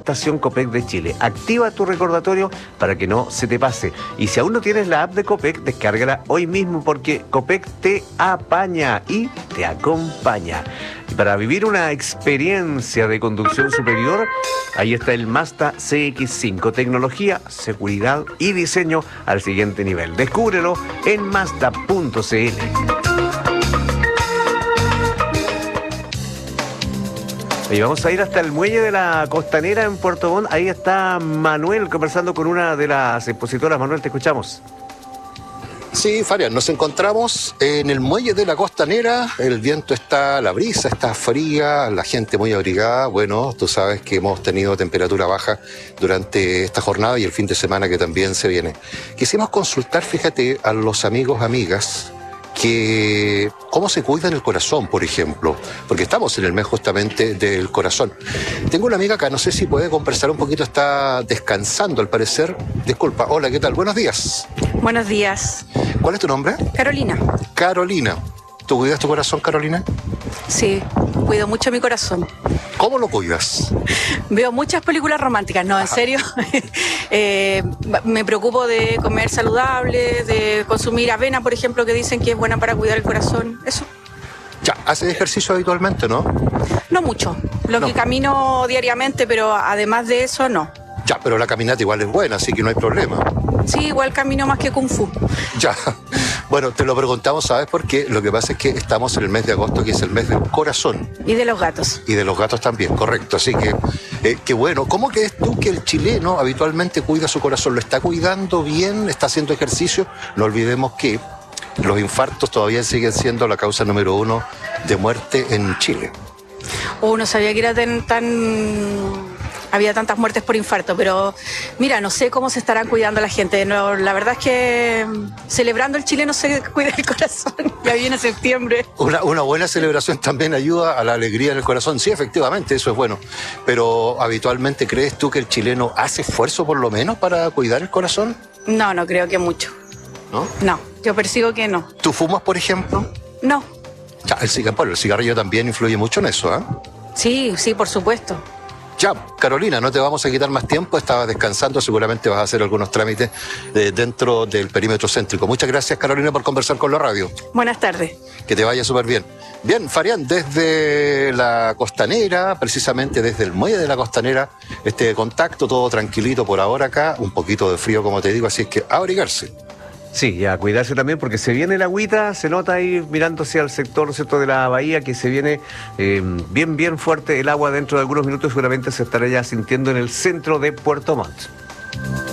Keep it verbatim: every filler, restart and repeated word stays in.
estación Copec de Chile. Activa tu recordatorio para que no se te pase. Y si aún no tienes la app de Copec, descárgala hoy mismo porque Copec te apaña y te acompaña. Y para vivir una experiencia de conducción superior, ahí está el Mazda C X cinco. Tecnología, seguridad y diseño al siguiente nivel. Descúbrelo en Mazda punto c l. Y vamos a ir hasta el muelle de la Costanera en Puerto Montt. Ahí está Manuel conversando con una de las expositoras. Manuel, te escuchamos. Sí, Fabián, nos encontramos en el muelle de la Costanera. El viento está, la brisa está fría, la gente muy abrigada. Bueno, tú sabes que hemos tenido temperatura baja durante esta jornada y el fin de semana que también se viene. Quisimos consultar, fíjate, a los amigos, amigas, que cómo se cuidan el corazón, por ejemplo, porque estamos en el mes justamente del corazón. Tengo una amiga acá, no sé si puede conversar un poquito, está descansando al parecer. Disculpa, hola, ¿qué tal? Buenos días. Buenos días. ¿Cuál es tu nombre? Carolina. Carolina. ¿Tú cuidas tu corazón, Carolina? Sí, cuido mucho mi corazón. ¿Cómo lo cuidas? Veo muchas películas románticas, no, en Ajá. serio. eh, me preocupo de comer saludable, de consumir avena, por ejemplo, que dicen que es buena para cuidar el corazón. Eso. Ya, ¿haces ejercicio habitualmente, no? No mucho. Lo No. que camino diariamente, pero además de eso, no. Ya, pero la caminata igual es buena, así que no hay problema. Sí, igual camino más que Kung Fu. Ya. Bueno, te lo preguntamos, ¿sabes por qué? Lo que pasa es que estamos en el mes de agosto, que es el mes del corazón. Y de los gatos. Y de los gatos también, correcto. Así que, eh, qué bueno. ¿Cómo crees tú que el chileno habitualmente cuida su corazón? ¿Lo está cuidando bien? ¿Está haciendo ejercicio? No olvidemos que los infartos todavía siguen siendo la causa número uno de muerte en Chile. Oh, no sabía que era tan, tan... había tantas muertes por infarto, pero mira, no sé cómo se estarán cuidando la gente. No, la verdad es que celebrando el chileno se cuida el corazón. Ya viene septiembre. Una, una buena celebración también ayuda a la alegría en el corazón. Sí, efectivamente, eso es bueno. Pero habitualmente, ¿crees tú que el chileno hace esfuerzo por lo menos para cuidar el corazón? No, no creo que mucho. ¿No? No, yo persigo que no. ¿Tú fumas, por ejemplo? No. Ya, el cigarrillo, el cigarrillo también influye mucho en eso, ¿eh? Sí, sí, por supuesto. Ya, Carolina, no te vamos a quitar más tiempo, estabas descansando, seguramente vas a hacer algunos trámites eh, dentro del perímetro céntrico. Muchas gracias, Carolina, por conversar con la radio. Buenas tardes. Que te vaya súper bien. Bien, Farián, desde la Costanera, precisamente desde el muelle de la Costanera, este contacto, todo tranquilito por ahora acá, un poquito de frío, como te digo, así es que a abrigarse. Sí, y a cuidarse también porque se viene la agüita, se nota ahí mirándose al sector, ¿no es cierto?, de la bahía, que se viene eh, bien, bien fuerte el agua. Dentro de algunos minutos seguramente se estará ya sintiendo en el centro de Puerto Montt.